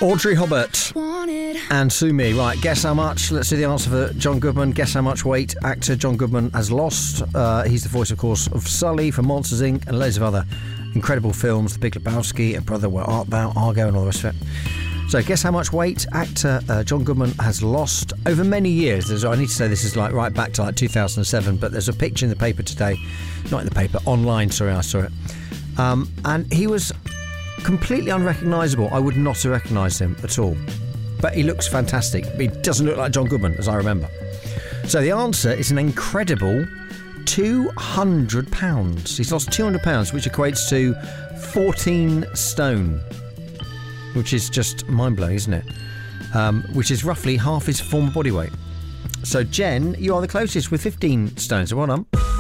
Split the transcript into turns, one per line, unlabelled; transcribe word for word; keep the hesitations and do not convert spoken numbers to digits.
Audrey Hobart and Sue Me. Right, guess how much? Let's see the answer for John Goodman. Guess how much weight actor John Goodman has lost. Uh, he's the voice, of course, of Sully from Monsters, Incorporated and loads of other incredible films. The Big Lebowski, A Brother, Where Art Thou, Argo and all the rest of it. So guess how much weight actor uh, John Goodman has lost over many years. There's, I need to say this is like right back to like two thousand seven, but there's a picture in the paper today. Not in the paper, online, sorry, I saw it. Um, and he was completely unrecognisable. I would not have recognised him at all. But he looks fantastic. He doesn't look like John Goodman, as I remember. So the answer is an incredible two hundred pounds. He's lost two hundred pounds, which equates to fourteen stone. Which is just mind-blowing, isn't it? Um, which is roughly half his former body weight. So, Jen, you are the closest with fifteen stone. So, well done.